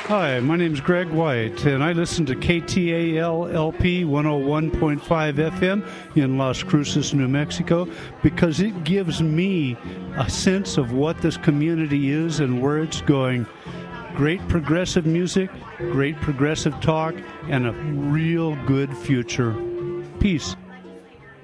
Hi, my name is Greg White, and I listen to KTAL-LP 101.5 FM in Las Cruces, New Mexico, because it gives me a sense of what this community is and where it's going. Great progressive music, great progressive talk, and a real good future. Peace.